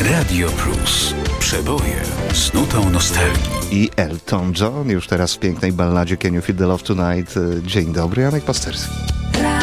Radio Plus. Przeboje z nutą nostalgii. I Elton John już teraz w pięknej balladzie Can You Feel the Love Tonight. Dzień dobry, Janek Pasterski.